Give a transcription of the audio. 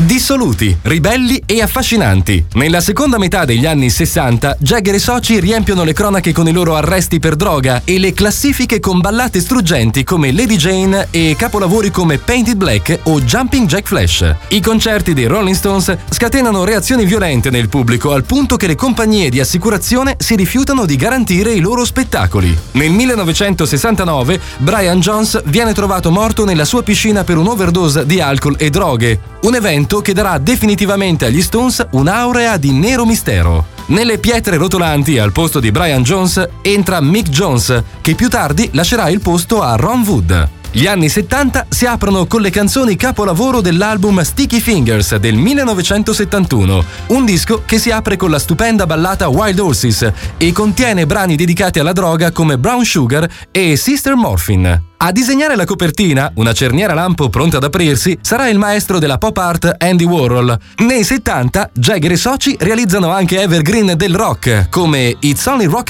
Dissoluti, ribelli e affascinanti. Nella seconda metà degli anni 60, Jagger e soci riempiono le cronache con i loro arresti per droga e le classifiche con ballate struggenti come Lady Jane e capolavori come Painted Black o Jumping Jack Flash. I concerti dei Rolling Stones scatenano reazioni violente nel pubblico al punto che le compagnie di assicurazione si rifiutano di garantire i loro spettacoli. Nel 1969, Brian Jones viene trovato morto nella sua piscina per un'overdose di alcol e droghe, un evento che darà definitivamente agli Stones un'aurea di nero mistero. Nelle pietre rotolanti al posto di Brian Jones entra Mick Jones, che più tardi lascerà il posto a Ron Wood. Gli anni 70 si aprono con le canzoni capolavoro dell'album Sticky Fingers del 1971, un disco che si apre con la stupenda ballata Wild Horses e contiene brani dedicati alla droga come Brown Sugar e Sister Morphine. A disegnare la copertina, una cerniera lampo pronta ad aprirsi, sarà il maestro della pop art Andy Warhol. Nei 70, Jagger e soci realizzano anche evergreen del rock, come It's Only Rock